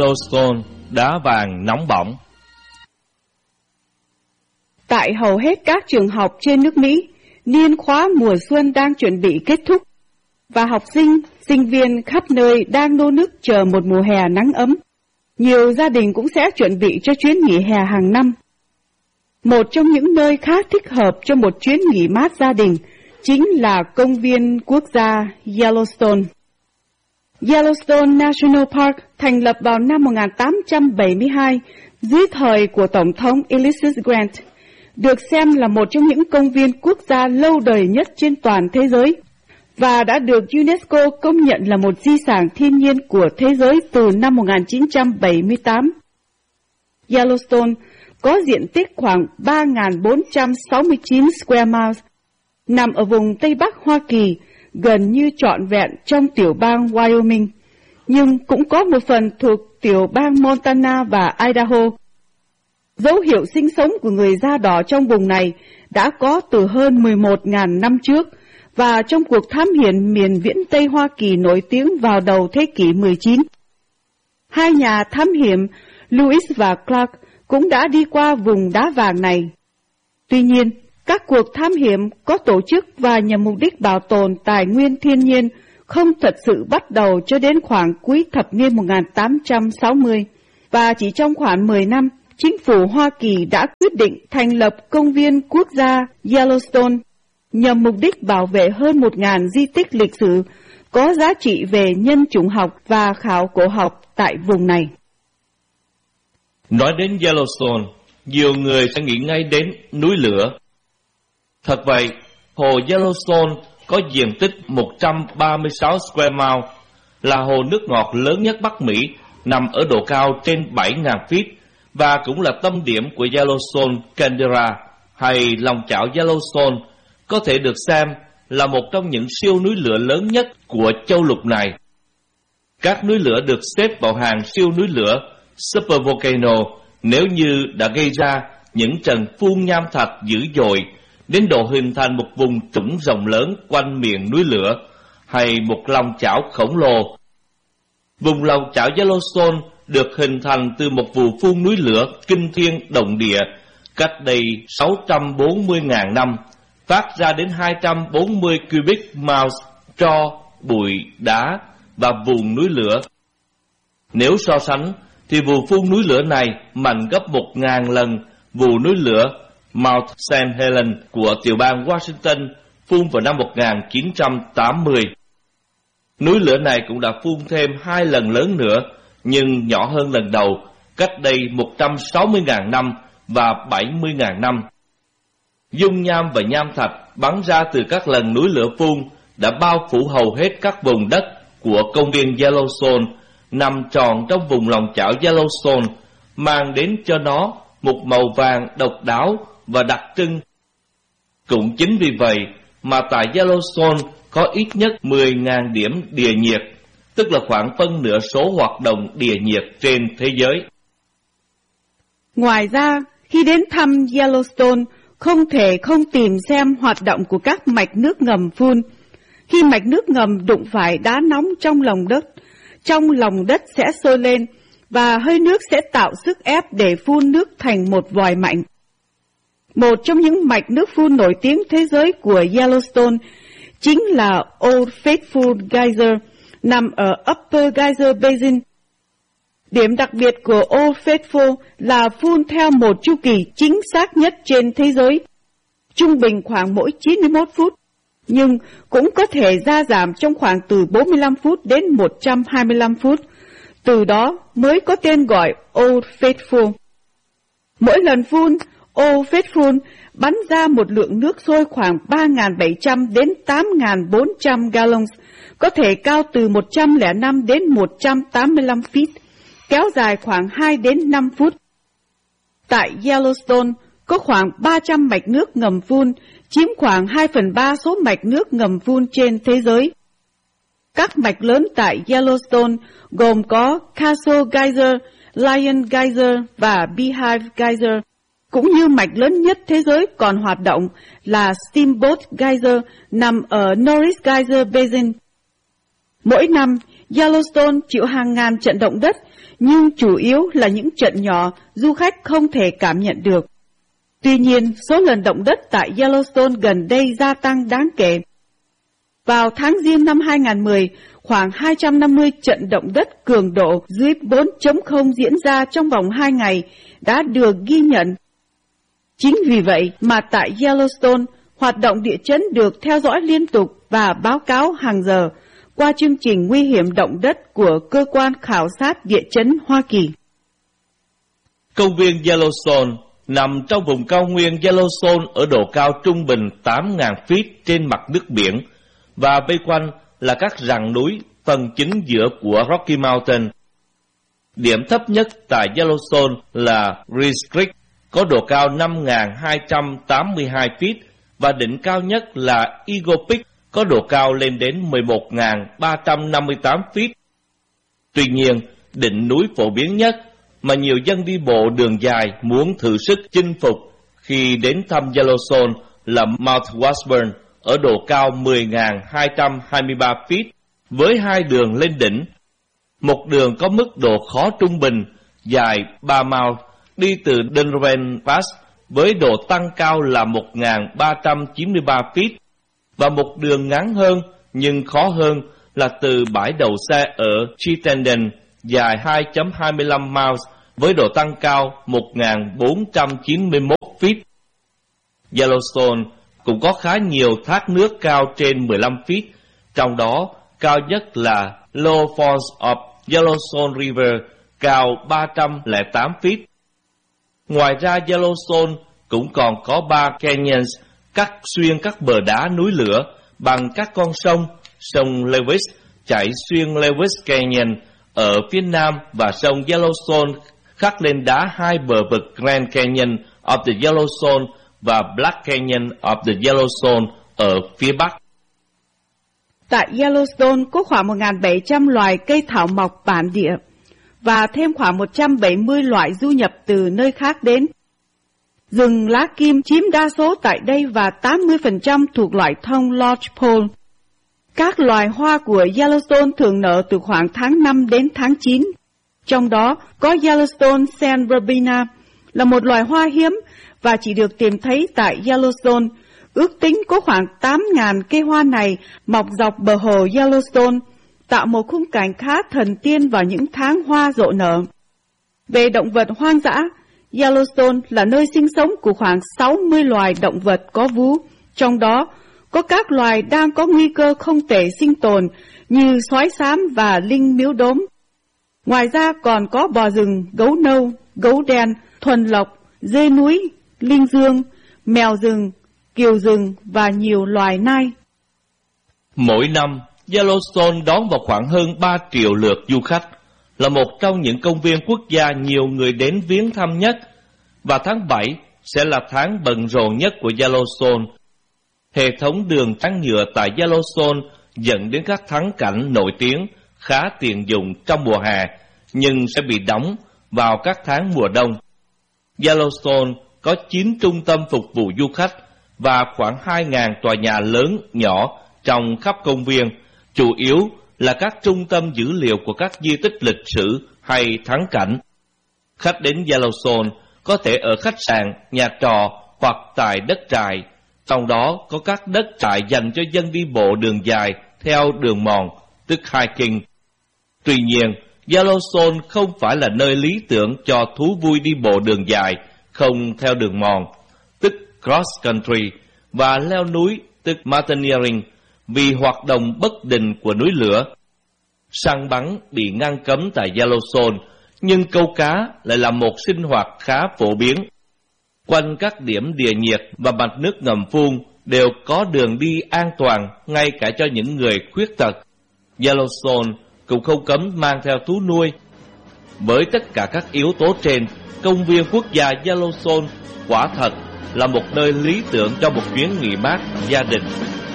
Yellowstone, đá vàng nóng bỏng. Tại hầu hết các trường học trên nước Mỹ, niên khóa mùa xuân đang chuẩn bị kết thúc, và học sinh, sinh viên khắp nơi đang nô nức chờ một mùa hè nắng ấm. Nhiều gia đình cũng sẽ chuẩn bị cho chuyến nghỉ hè hàng năm. Một trong những nơi khá thích hợp cho một chuyến nghỉ mát gia đình chính là công viên quốc gia Yellowstone. Yellowstone National Park thành lập vào năm 1872 dưới thời của Tổng thống Ulysses Grant, được xem là một trong những công viên quốc gia lâu đời nhất trên toàn thế giới và đã được UNESCO công nhận là một di sản thiên nhiên của thế giới từ năm 1978. Yellowstone có diện tích khoảng 3.469 square miles, nằm ở vùng Tây Bắc Hoa Kỳ, gần như trọn vẹn trong tiểu bang Wyoming, nhưng cũng có một phần thuộc tiểu bang Montana và Idaho. Dấu hiệu sinh sống của người da đỏ trong vùng này đã có từ hơn 11.000 năm trước, và trong cuộc thám hiểm miền viễn Tây Hoa Kỳ nổi tiếng vào đầu thế kỷ 19. Hai nhà thám hiểm Lewis và Clark cũng đã đi qua vùng đá vàng này. Tuy nhiên, các cuộc thám hiểm có tổ chức và nhằm mục đích bảo tồn tài nguyên thiên nhiên không thật sự bắt đầu cho đến khoảng cuối thập niên 1860, và chỉ trong khoảng 10 năm, chính phủ Hoa Kỳ đã quyết định thành lập công viên quốc gia Yellowstone nhằm mục đích bảo vệ hơn 1.000 di tích lịch sử có giá trị về nhân chủng học và khảo cổ học tại vùng này. Nói đến Yellowstone, nhiều người sẽ nghĩ ngay đến núi lửa. Thật vậy, hồ Yellowstone có diện tích 136 square mile, là hồ nước ngọt lớn nhất Bắc Mỹ, nằm ở độ cao trên 7.000 feet và cũng là tâm điểm của Yellowstone Caldera hay lòng chảo Yellowstone, có thể được xem là một trong những siêu núi lửa lớn nhất của châu lục này. Các núi lửa được xếp vào hàng siêu núi lửa supervolcano nếu như đã gây ra những trận phun nham thạch dữ dội đến độ hình thành một vùng trũng rộng lớn quanh miệng núi lửa, hay một lòng chảo khổng lồ. Vùng lòng chảo Yellowstone được hình thành từ một vụ phun núi lửa kinh thiên động địa cách đây 640.000 năm, phát ra đến 240 cubic miles tro, bụi, đá và vùng núi lửa. Nếu so sánh, thì vụ phun núi lửa này mạnh gấp 1.000 lần vụ núi lửa Mount St. Helens của tiểu bang Washington phun vào năm 1980. Núi lửa này cũng đã phun thêm 2 lần lớn nữa, nhưng nhỏ hơn lần đầu, cách đây 160.000 năm và 70.000 năm. Dung nham và nham thạch bắn ra từ các lần núi lửa phun đã bao phủ hầu hết các vùng đất của công viên Yellowstone, nằm tròn trong vùng lòng chảo Yellowstone, mang đến cho nó một màu vàng độc đáo và đặc trưng. Cũng chính vì vậy mà tại Yellowstone có ít nhất 10.000 điểm địa nhiệt, tức là khoảng phân nửa số hoạt động địa nhiệt trên thế giới. Ngoài ra, khi đến thăm Yellowstone, không thể không tìm xem hoạt động của các mạch nước ngầm phun. Khi mạch nước ngầm đụng phải đá nóng trong lòng đất sẽ sôi lên và hơi nước sẽ tạo sức ép để phun nước thành một vòi mạnh. Một trong những mạch nước phun nổi tiếng thế giới của Yellowstone chính là Old Faithful Geyser, nằm ở Upper Geyser Basin. Điểm đặc biệt của Old Faithful là phun theo một chu kỳ chính xác nhất trên thế giới, trung bình khoảng mỗi 91 phút, nhưng cũng có thể gia giảm trong khoảng từ 45 phút đến 125 phút. Từ đó mới có tên gọi Old Faithful. Mỗi lần phun, Old Faithful bắn ra một lượng nước sôi khoảng 3.700 đến 8.400 gallons, có thể cao từ 105 đến 185 feet, kéo dài khoảng 2 đến 5 phút. Tại Yellowstone có khoảng 300 mạch nước ngầm phun, chiếm khoảng 2/3 số mạch nước ngầm phun trên thế giới. Các mạch lớn tại Yellowstone gồm có Castle Geyser, Lion Geyser và Beehive Geyser, cũng như mạch lớn nhất thế giới còn hoạt động là Steamboat Geyser nằm ở Norris Geyser Basin. Mỗi năm, Yellowstone chịu hàng ngàn trận động đất, nhưng chủ yếu là những trận nhỏ du khách không thể cảm nhận được. Tuy nhiên, số lần động đất tại Yellowstone gần đây gia tăng đáng kể. Vào tháng Giêng năm 2010, khoảng 250 trận động đất cường độ dưới 4.0 diễn ra trong vòng 2 ngày đã được ghi nhận. Chính vì vậy mà tại Yellowstone, hoạt động địa chấn được theo dõi liên tục và báo cáo hàng giờ qua chương trình nguy hiểm động đất của Cơ quan Khảo sát Địa chấn Hoa Kỳ. Công viên Yellowstone nằm trong vùng cao nguyên Yellowstone ở độ cao trung bình 8.000 feet trên mặt nước biển và vây quanh là các rặng núi phần chính giữa của Rocky Mountain. Điểm thấp nhất tại Yellowstone là Reese Creek, có độ cao 5.282 feet và đỉnh cao nhất là Eagle Peak, có độ cao lên đến 11.358 feet. Tuy nhiên, đỉnh núi phổ biến nhất mà nhiều dân đi bộ đường dài muốn thử sức chinh phục khi đến thăm Yellowstone là Mount Washburn ở độ cao 10.223 feet với 2 đường lên đỉnh. Một đường có mức độ khó trung bình dài 3 mile đi từ Dunraven Pass với độ tăng cao là 1.393 feet và một đường ngắn hơn nhưng khó hơn là từ bãi đậu xe ở Chittenden dài 2.25 miles với độ tăng cao 1.491 feet. Yellowstone cũng có khá nhiều thác nước cao trên 15 feet, trong đó cao nhất là Low Falls of Yellowstone River cao 308 feet. Ngoài ra Yellowstone cũng còn có 3 canyons cắt xuyên các bờ đá núi lửa bằng các con sông, sông Lewis chảy xuyên Lewis Canyon ở phía nam và sông Yellowstone khắc lên đá 2 bờ vực Grand Canyon of the Yellowstone và Black Canyon of the Yellowstone ở phía bắc. Tại Yellowstone có khoảng 1.700 loài cây thảo mộc bản địa và thêm khoảng 170 loại du nhập từ nơi khác đến. Rừng lá kim chiếm đa số tại đây và 80% thuộc loại thông Lodgepole. Các loài hoa của Yellowstone thường nở từ khoảng tháng 5 đến tháng 9. Trong đó có Yellowstone Sand Robina là một loài hoa hiếm và chỉ được tìm thấy tại Yellowstone. Ước tính có khoảng 8.000 cây hoa này mọc dọc bờ hồ Yellowstone, tạo một khung cảnh khá thần tiên vào những tháng hoa rộ nở. Về động vật hoang dã, Yellowstone là nơi sinh sống của khoảng 60 loài động vật có vú, trong đó có các loài đang có nguy cơ không thể sinh tồn như sói xám và linh miếu đốm. Ngoài ra còn có bò rừng, gấu nâu, gấu đen, thuần lộc, dê núi, linh dương, mèo rừng, kiều rừng và nhiều loài nai. Mỗi năm, Yellowstone đón vào khoảng hơn 3 triệu lượt du khách, là một trong những công viên quốc gia nhiều người đến viếng thăm nhất, và tháng 7 sẽ là tháng bận rộn nhất của Yellowstone. Hệ thống đường trắng nhựa tại Yellowstone dẫn đến các thắng cảnh nổi tiếng khá tiện dụng trong mùa hè, nhưng sẽ bị đóng vào các tháng mùa đông. Yellowstone có 9 trung tâm phục vụ du khách và khoảng 2.000 tòa nhà lớn nhỏ trong khắp công viên, chủ yếu là các trung tâm dữ liệu của các di tích lịch sử hay thắng cảnh. Khách đến Yellowstone có thể ở khách sạn, nhà trọ hoặc tại đất trại, trong đó có các đất trại dành cho dân đi bộ đường dài theo đường mòn, tức hiking. Tuy nhiên, Yellowstone không phải là nơi lý tưởng cho thú vui đi bộ đường dài không theo đường mòn, tức cross country, và leo núi, tức mountaineering, vì hoạt động bất định của núi lửa. Săn bắn bị ngăn cấm tại Yellowstone, nhưng câu cá lại là một sinh hoạt khá phổ biến. Quanh các điểm địa nhiệt và mạch nước ngầm phun đều có đường đi an toàn ngay cả cho những người khuyết tật. Yellowstone cũng không cấm mang theo thú nuôi. Với tất cả các yếu tố trên, công viên quốc gia Yellowstone quả thật là một nơi lý tưởng cho một chuyến nghỉ mát gia đình.